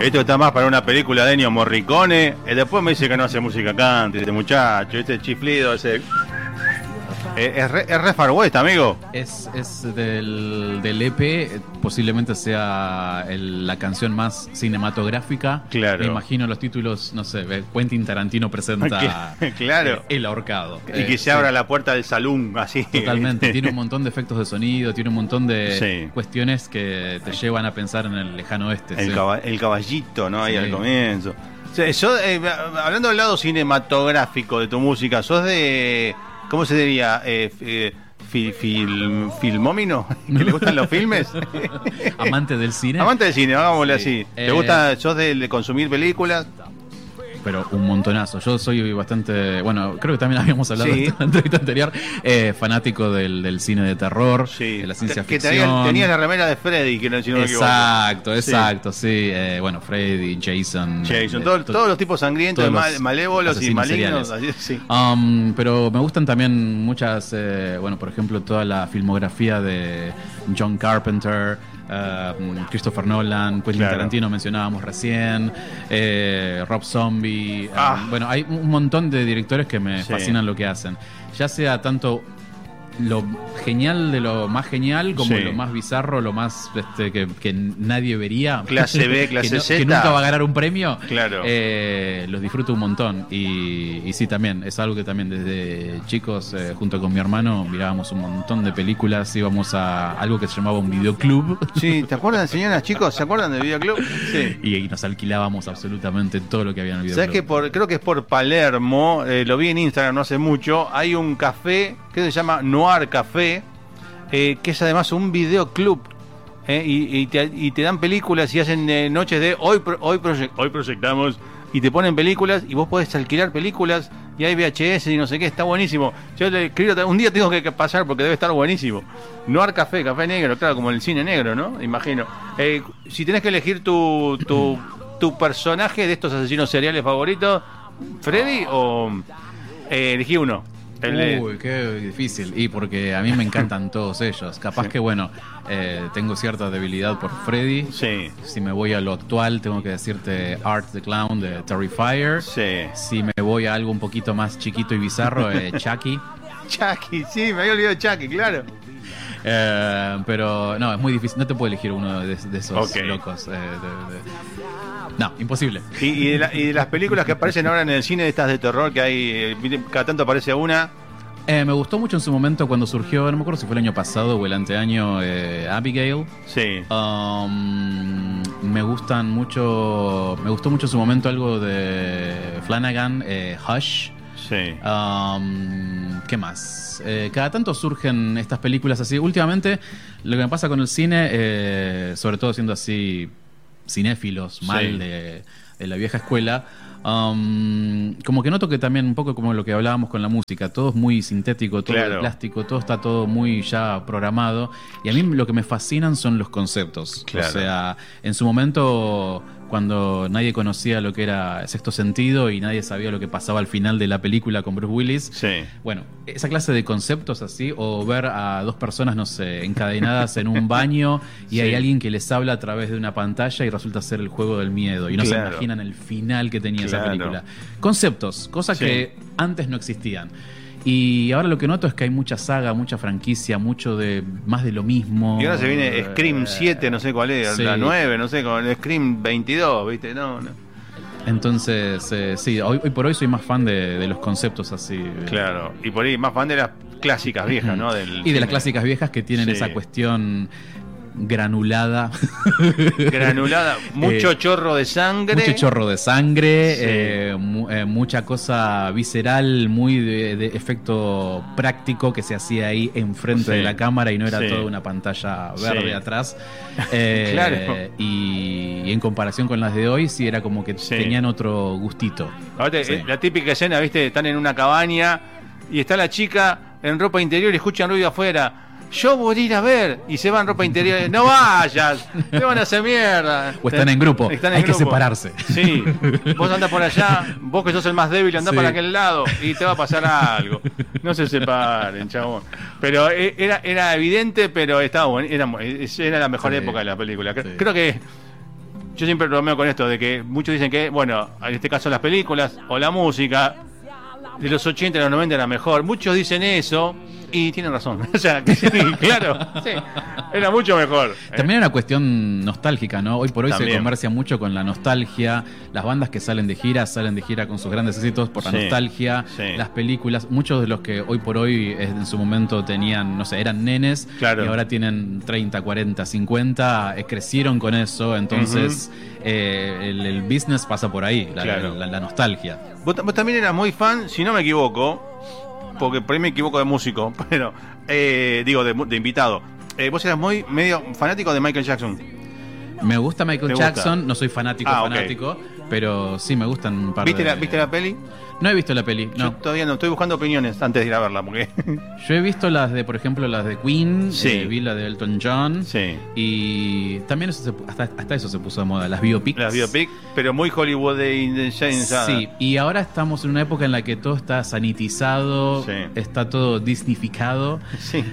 Esto está más para una película de Ennio Morricone. Y después me dice que no hace música country, este muchacho, este chiflido, ese... Es re Far West, amigo. Es del EP, posiblemente sea la canción más cinematográfica. Claro. Me imagino los títulos, no sé, Quentin Tarantino presenta claro. El ahorcado. Y que se abra la puerta del salón, así. Totalmente. Tiene un montón de efectos de sonido, tiene un montón de cuestiones que te llevan a pensar en el lejano oeste. El caballito, ¿no? Ahí al comienzo. O sea, hablando del lado cinematográfico de tu música, sos de... ¿Cómo se diría? ¿Filmómino? ¿Que le gustan los filmes? ¿Amante del cine? Amante del cine, hagámosle así. ¿Te gusta, sos de consumir películas? Pero un montonazo. Yo soy bastante... Bueno, creo que también habíamos hablado en la entrevista anterior. Fanático del cine de terror, de la ciencia ficción. Tenías la remera de Freddy, que no me equivoco. Exacto, sí. Bueno, Freddy, Jason. Todos los tipos sangrientos, malévolos y malignos. Así, sí. Pero me gustan también muchas... bueno, por ejemplo, toda la filmografía de John Carpenter, Christopher Nolan, Quentin Tarantino mencionábamos recién, Rob Zombie. Bueno, hay un montón de directores que me fascinan lo que hacen, ya sea tanto lo genial de lo más genial como lo más bizarro, lo más que nadie vería, clase B, clase Z, que nunca va a ganar un premio. Claro. Los disfruto un montón y sí, también es algo que también desde chicos, junto con mi hermano, mirábamos un montón de películas, íbamos a algo que se llamaba un videoclub. Sí, ¿te acuerdan, señoras, chicos? ¿Se acuerdan del videoclub? Sí. Y nos alquilábamos absolutamente todo lo que había en el videoclub. ¿Sabes que creo que es por Palermo, lo vi en Instagram no hace mucho, hay un café que se llama Noir Café, que es además un videoclub, y te dan películas y hacen noches de hoy proyectamos, y te ponen películas y vos podés alquilar películas y hay VHS y no sé qué, está buenísimo. Yo le escribo, un día tengo que pasar porque debe estar buenísimo. Noir Café, café negro, claro, como el cine negro, ¿no? Imagino. Si tenés que elegir tu personaje de estos asesinos seriales favoritos, ¿Freddy o elegí uno? Uy, qué difícil. Y porque a mí me encantan todos ellos. Capaz que, bueno, tengo cierta debilidad por Freddy. Sí. Si me voy a lo actual, tengo que decirte Art the Clown de Terrifier. Sí. Si me voy a algo un poquito más chiquito y bizarro, Chucky. Chucky, sí, me había olvidado de Chucky, claro. Pero no, es muy difícil. No te puedo elegir uno de esos locos. No, imposible. Y de las películas que aparecen ahora en el cine, estas de terror que hay, cada tanto aparece una. Me gustó mucho en su momento cuando surgió, no me acuerdo si fue el año pasado o el anteaño, Abigail. Sí. Me gustó mucho en su momento algo de Flanagan, Hush. Sí. ¿Qué más? Cada tanto surgen estas películas así. Últimamente, lo que me pasa con el cine, sobre todo siendo así cinéfilos, mal de la vieja escuela, como que noto que también un poco como lo que hablábamos con la música, todo es muy sintético, todo es plástico, todo está todo muy ya programado, y a mí lo que me fascinan son los conceptos. O sea, en su momento, cuando nadie conocía lo que era Sexto Sentido y nadie sabía lo que pasaba al final de la película con Bruce Willis, bueno, esa clase de conceptos así, o ver a dos personas, no sé, encadenadas en un baño y hay alguien que les habla a través de una pantalla y resulta ser el juego del miedo y no se imaginan el final que tenía esa película. Conceptos, cosas que antes no existían. Y ahora lo que noto es que hay mucha saga, mucha franquicia, mucho de más de lo mismo. Y ahora se viene Scream 7, no sé cuál es, la 9, no sé, con Scream 22, ¿viste? No. Entonces, hoy por hoy soy más fan de los conceptos así. Claro, y por ahí más fan de las clásicas viejas, ¿no? Y de las clásicas viejas que tienen esa cuestión granulada, mucho chorro de sangre, mucha cosa visceral, muy de efecto práctico que se hacía ahí enfrente de la cámara y no era toda una pantalla verde atrás. Y en comparación con las de hoy sí era como que tenían otro gustito. La típica escena, ¿viste? Están en una cabaña y está la chica en ropa interior y escuchan ruido afuera. Yo voy a ir a ver. Y se van en ropa interior. No vayas, te van a hacer mierda. O están en grupo. Hay que separarse. Sí. Vos andás por allá, vos que sos el más débil, andás para aquel lado y te va a pasar algo. No se separen, chabón. Pero era evidente, pero estaba bueno. Era la mejor época de la película. Creo que yo siempre bromeo con esto, de que muchos dicen que, bueno, en este caso las películas o la música de los 80 y los 90 era mejor. Muchos dicen eso y tienen razón. O sea, que sí, claro, sí, era mucho mejor. También es una cuestión nostálgica, ¿no? Hoy por hoy También se comercia mucho con la nostalgia. Las bandas que salen de gira con sus grandes éxitos por la Sí, nostalgia. sí. Las películas, muchos de los que hoy por hoy en su momento tenían, no sé, eran nenes, Claro. y ahora tienen 30, 40, 50, crecieron con eso. Entonces, el business pasa por ahí, Claro. la nostalgia. Vos también eras muy fan, si no me equivoco, porque por ahí me equivoco de músico, pero digo, de invitado. Vos eras medio fanático de Michael Jackson. Me gusta Michael ¿Te gusta? Jackson, no soy fanático, Ok. pero sí me gustan un par ¿Viste de... ¿Viste la peli? No he visto la peli, Yo no. todavía no, estoy buscando opiniones antes de ir a verla, porque... Yo he visto las de, por ejemplo, las de Queen, Sí. vi la de Elton John, Sí. y también hasta eso se puso de moda, las biopics. Las biopic, pero muy hollywoodizada. Sí, y ahora estamos en una época en la que todo está sanitizado, Sí. está todo disnificado. Sí.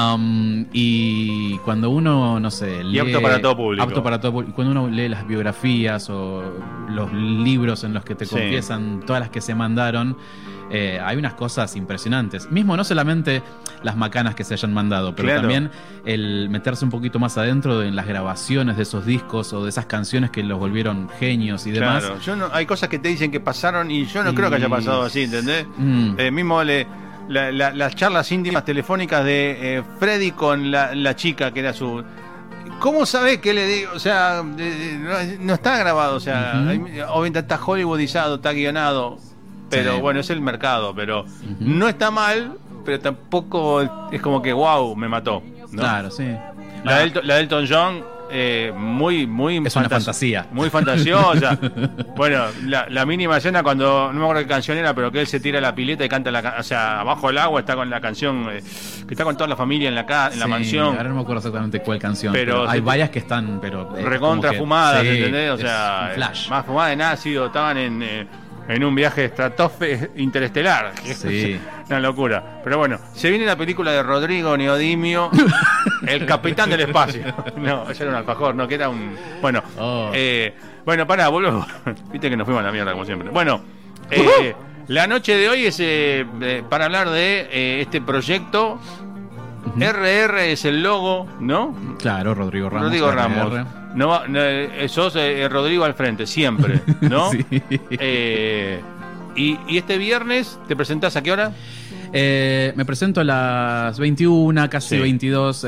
Y cuando uno, no sé, lee... apto para todo público. Apto para todo público. Cuando uno lee las biografías o los libros en los que te Sí. confiesan todas las que se mandaron, hay unas cosas impresionantes. Mismo no solamente las macanas que se hayan mandado, pero Claro. también el meterse un poquito más adentro en las grabaciones de esos discos o de esas canciones que los volvieron genios y demás. Claro, hay cosas que te dicen que pasaron y yo no creo que haya pasado así, ¿entendés? Mismo las charlas íntimas telefónicas de Freddy con la chica que era su... ¿Cómo sabés qué le digo? O sea, no está grabado, o sea, obviamente está hollywoodizado, está guionado, pero Sí. bueno, es el mercado, pero no está mal, pero tampoco es como que wow, me mató, ¿no? Claro, sí. La de Elton John, muy Es una fantasía. muy fantasiosa. Bueno, la mínima escena cuando, no me acuerdo qué canción era, pero que él se tira a la pileta y canta o sea, abajo del agua está con la canción, que está con toda la familia en la Sí, mansión. Ahora no me acuerdo exactamente cuál canción, Pero pero hay se- varias que están, pero Recontra como que- fumadas, sí, ¿entendés? O es sea, un flash. más fumada en ácido, estaban en un viaje interestelar. Sí. Una locura. Pero bueno, se viene la película de Rodrigo Neodimio, el capitán del espacio. No, ese era un alfajor, no, que era un... Bueno, Oh. bueno, pará, boludo. Viste que nos fuimos a la mierda, como siempre. Bueno, la noche de hoy es para hablar de este proyecto. RR es el logo, ¿no? Claro, Rodrigo Ramos. Rodrigo RR. Ramos. Sos Rodrigo al frente, siempre, ¿no? Sí. Y este viernes, ¿te presentás a qué hora? Me presento a las 21, casi Sí. 22,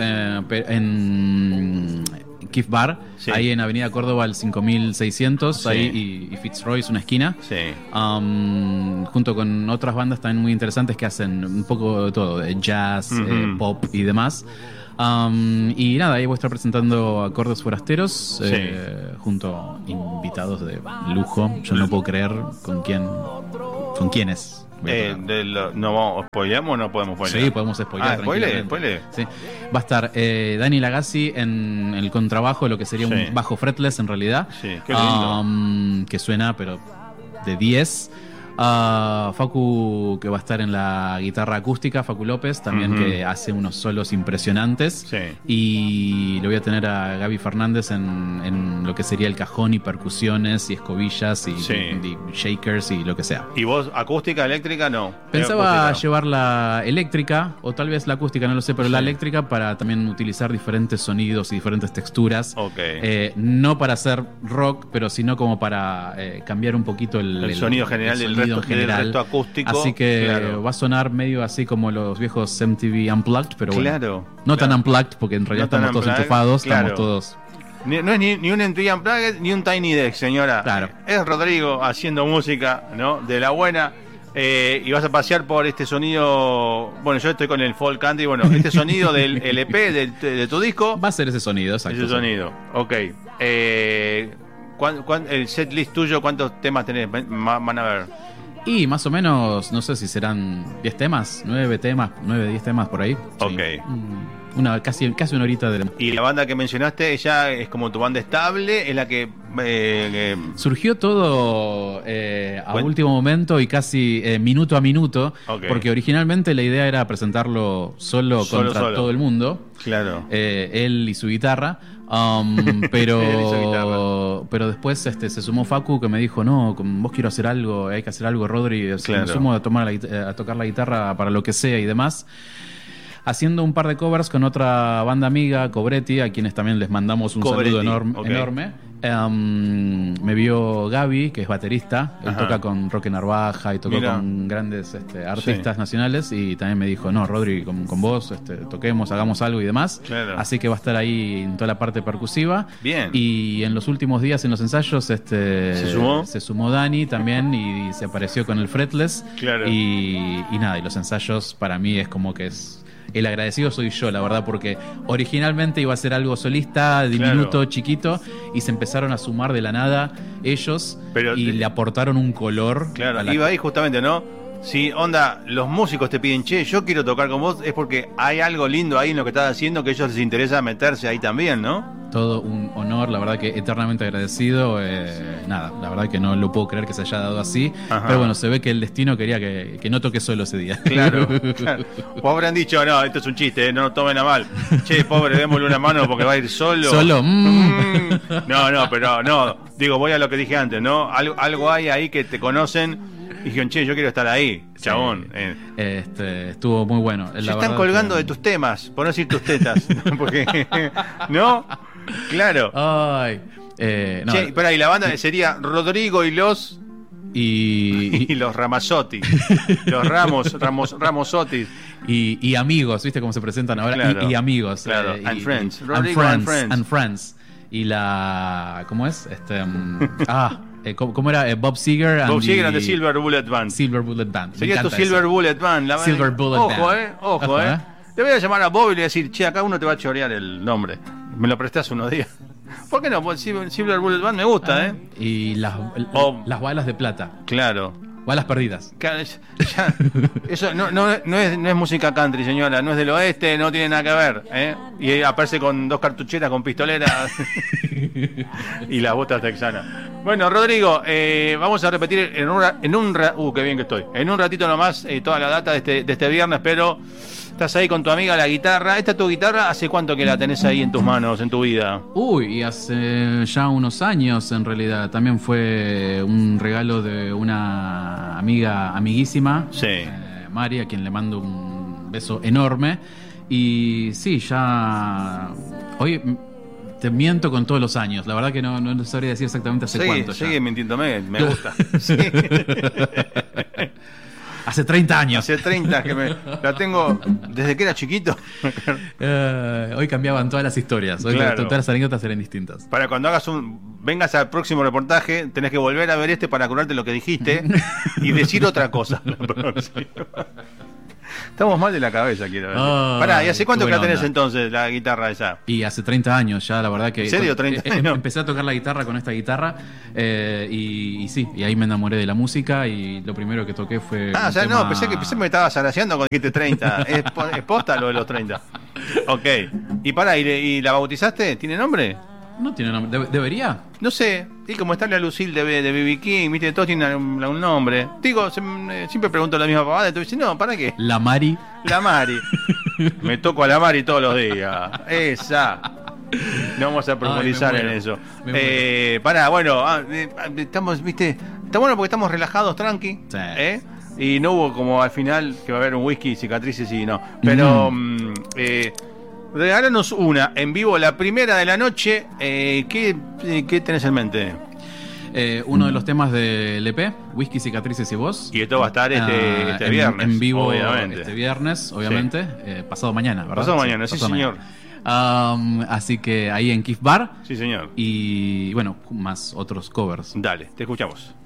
en Kif Bar, Sí. ahí en Avenida Córdoba, al 5600, Sí. ahí y Fitzroy es una esquina. Sí. Junto con otras bandas también muy interesantes que hacen un poco de todo, de jazz, pop y demás. Y nada, ahí voy a estar presentando Acordes Forasteros, Sí. junto a invitados de lujo. Yo no puedo creer con quiénes. voy a tocar. ¿No spoileamos o no podemos spoilear? Sí, podemos spoilear. spoile. Sí. Va a estar Dani Lagazzi en el contrabajo, lo que sería Sí. un bajo fretless en realidad. Sí, qué lindo. Que suena, pero de 10. Facu, que va a estar en la guitarra acústica, Facu López, también que hace unos solos impresionantes. Sí. Y lo voy a tener a Gaby Fernández en lo que sería el cajón y percusiones y escobillas y, Sí. y shakers y lo que sea. ¿Y vos, acústica, eléctrica? No. Pensaba Acústica. llevar la eléctrica, o tal vez la acústica, no lo sé, pero la Sí. eléctrica para también utilizar diferentes sonidos y diferentes texturas. Ok. No para hacer rock, pero sino como para cambiar un poquito el sonido general del sonido resto- del resto acústico. Así que Claro. va a sonar medio así como los viejos MTV Unplugged, pero bueno. Claro. No tan claro. unplugged, porque en realidad No tan estamos todos unplugged, enchufados, claro. estamos todos... No es ni un MTV Unplugged ni un Tiny Deck, señora. Claro. Es Rodrigo haciendo música, ¿no? De la buena. Y vas a pasear por este sonido. Bueno, yo estoy con el folk country. Bueno, este sonido del LP de tu disco. Va a ser ese sonido, exacto. Ese sonido. Ok. El set list tuyo, ¿cuántos temas tenés? Van a ver. Y más o menos, no sé si serán 10 temas, 9 temas, 9, 10 temas por ahí. Sí. Ok. Casi una horita de... Y la banda que mencionaste, ella es como tu banda estable, es la que... Surgió todo a Bueno. último momento y casi minuto a minuto, Ok. porque originalmente la idea era presentarlo solo contra solo. todo el mundo, Claro. él y su guitarra, Él y su guitarra. pero pero después se sumó Facu, que me dijo, no, con vos quiero hacer algo, hay que hacer algo, Rodri, me sumo a tocar la guitarra para lo que sea y demás. Haciendo un par de covers con otra banda amiga, Cobretti, a quienes también les mandamos un saludo enorme. Me vio Gaby, que es baterista. Él toca con Roque Narvaja y tocó con grandes artistas nacionales. Y también me dijo, no, Rodri, con vos toquemos, hagamos algo y demás. Claro. Así que va a estar ahí en toda la parte percusiva. Bien. Y en los últimos días en los ensayos se sumó Dani también y se apareció con el fretless. Claro. Y nada, y los ensayos para mí es como que es... El agradecido soy yo, la verdad, porque originalmente iba a ser algo solista, diminuto, chiquito, y se empezaron a sumar de la nada ellos y le aportaron un color. Claro, iba ahí justamente, ¿no? Si, onda, los músicos te piden, che, yo quiero tocar con vos, es porque hay algo lindo ahí en lo que estás haciendo que a ellos les interesa meterse ahí también, ¿no? Todo un honor, la verdad que eternamente agradecido. Nada, la verdad que no lo puedo creer que se haya dado así. Ajá. Pero bueno, se ve que el destino quería que no toque solo ese día. Claro, claro. O habrán dicho, no, esto es un chiste, no tomen a mal. Che, pobre, démosle una mano porque va a ir solo. ¿Solo? No, pero no. Digo, voy a lo que dije antes, ¿no? Algo hay ahí que te conocen. Y dijeron, che, yo quiero estar ahí, chabón. Estuvo muy bueno. Se están colgando de tus temas, por no decir tus tetas. Porque, ¿no? Claro. Ay. No. Che, espera, y la banda sería Rodrigo y los... Y los Ramazzotti. Los Ramosotti. Y amigos, ¿viste cómo se presentan ahora? Claro, y amigos. Claro, and friends. Rodrigo and friends. Y la... ¿Cómo es? ¿Cómo era? Bob Seger and the Silver Bullet Band. Silver Bullet Band. Sería tu Silver Bullet Band. Silver Bullet Band. Ojo. Te voy a llamar a Bob y le voy a decir, che, acá uno te va a chorear el nombre. Me lo prestás unos días. ¿Por qué no? Pues Silver Bullet Band me gusta, Y las balas de plata. Claro. Balas perdidas. Eso no es música country, señora. No es del oeste, no tiene nada que ver. Y aparece con 2 cartucheras con pistoleras y las botas texanas. Bueno, Rodrigo, vamos a repetir qué bien que estoy. En un ratito nomás toda la data de este viernes, pero estás ahí con tu amiga la guitarra. ¿Esta tu guitarra? ¿Hace cuánto que la tenés ahí en tus manos, en tu vida? Y hace ya unos años en realidad. También fue un regalo de una amiguísima, Mari, a quien le mando un beso enorme. Y sí, ya... Hoy te miento con todos los años. La verdad que no sabría decir exactamente hace cuánto ya. Sigue mintiéndome, me gusta. Sí. Hace 30 años. Hace 30 que la tengo desde que era chiquito. Hoy cambiaban todas las historias. Hoy todas las anécdotas eran distintas. Para cuando vengas al próximo reportaje, tenés que volver a ver para acordarte lo que dijiste y decir otra cosa. Estamos mal de la cabeza, quiero ver. Pará, ¿y hace cuánto que la tenés entonces, la guitarra esa? Y hace 30 años ya, la verdad que... ¿En serio? 30 años. Empecé a tocar la guitarra con esta guitarra y sí, y ahí me enamoré de la música y lo primero que toqué fue... pensé que me estabas araseando cuando dijiste 30. ¿Es posta lo de los 30? Ok. Y pará, ¿y la bautizaste? ¿Tiene nombre? No tiene nombre. ¿Debería? No sé. Y como está la Lucille de B.B. King, viste, todos tienen un nombre. Digo, siempre pregunto la misma pavada y tú dices, no, ¿para qué? La Mari. La Mari. Me toco a la Mari todos los días. Esa. No vamos a profundizar en eso. Pará, bueno, estamos, viste, está bueno porque estamos relajados, tranqui. Sí. Y no hubo como al final que va a haber un whisky, cicatrices y no. Pero... regálanos una en vivo, la primera de la noche. ¿Qué tenés en mente? Uno de los temas del EP, Whisky, Cicatrices y Voz. Y esto va a estar este viernes. En vivo, obviamente. Este viernes, obviamente. Pasado mañana, ¿verdad? Pasado mañana, sí, señor. Así que ahí en Kif Bar. Sí, señor. Y bueno, más otros covers. Dale, te escuchamos.